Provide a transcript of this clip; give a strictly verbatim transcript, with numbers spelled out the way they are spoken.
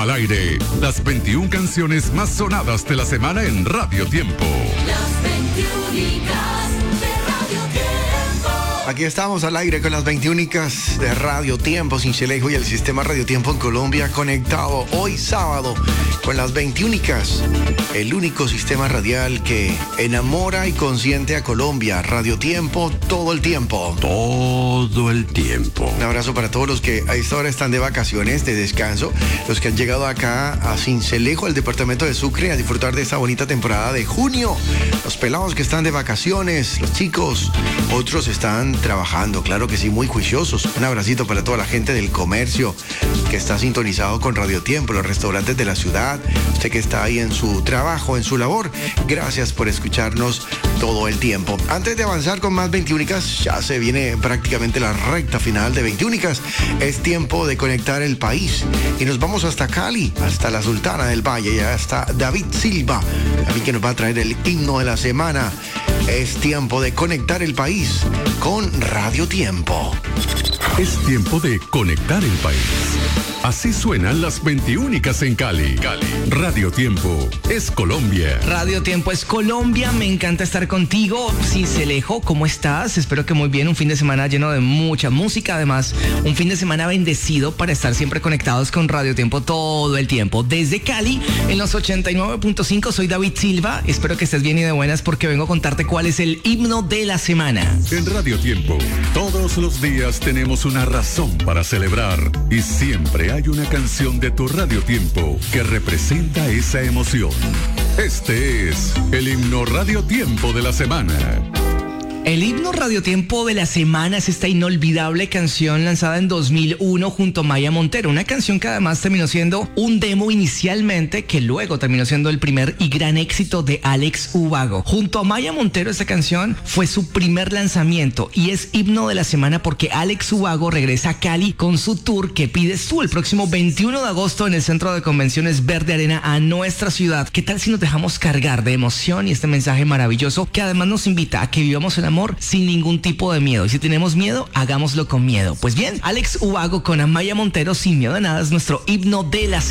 Al aire, las veintiuna canciones más sonadas de la semana en Radio Tiempo. Las veintiúnicas de Radio Tiempo. Aquí estamos al aire con las veintiúnicas de Radio Tiempo, Sincelejo y el sistema Radio Tiempo en Colombia conectado hoy sábado con las veintiúnicas, el único sistema radial que enamora y consiente a Colombia. Radio Tiempo todo el tiempo. Todo el tiempo. Un abrazo para todos los que a esta hora están de vacaciones, de descanso, los que han llegado acá a Sincelejo, al departamento de Sucre, a disfrutar de esta bonita temporada de junio. Los pelados que están de vacaciones, los chicos, otros están trabajando, claro que sí, muy juiciosos. Un abracito para toda la gente del comercio que está sintonizado con Radio Tiempo, los restaurantes de la ciudad, usted que está ahí en su trabajo, en su labor. Gracias por escucharnos todo el tiempo. Antes de avanzar con más veintiúnicas, ya se viene prácticamente la recta final de veintiúnicas. Es tiempo de conectar el país y nos vamos hasta Cali, hasta la Sultana del Valle. Ya está David Silva, a mí que nos va a traer el himno de la semana. Es tiempo de conectar el país con Radio Tiempo. Es tiempo de conectar el país. Así suenan las veintiúnicas en Cali. Cali. Radio Tiempo es Colombia. Radio Tiempo es Colombia. Me encanta estar contigo. Sincelejo, ¿cómo estás? Espero que muy bien. Un fin de semana lleno de mucha música. Además, un fin de semana bendecido para estar siempre conectados con Radio Tiempo todo el tiempo. Desde Cali, en los ochenta y nueve punto cinco, soy David Silva. Espero que estés bien y de buenas porque vengo a contarte cuál es el himno de la semana. En Radio Tiempo, todos los días tenemos una razón para celebrar y siempre hay una canción de tu Radio Tiempo que representa esa emoción. Este es el himno Radio Tiempo de la semana. El himno Radio Tiempo de la semana es esta inolvidable canción lanzada en dos mil uno junto a Maya Montero. Una canción que además terminó siendo un demo inicialmente, que luego terminó siendo el primer y gran éxito de Alex Ubago. Junto a Maya Montero, esta canción fue su primer lanzamiento y es himno de la semana porque Alex Ubago regresa a Cali con su tour que pides tú el próximo veintiuno de agosto en el Centro de Convenciones Verde Arena a nuestra ciudad. ¿Qué tal si nos dejamos cargar de emoción y este mensaje maravilloso que además nos invita a que vivamos el amor sin ningún tipo de miedo? Y si tenemos miedo, hagámoslo con miedo. Pues bien, Alex Ubago con Amaya Montero, Sin Miedo de Nada, es nuestro himno de la semana.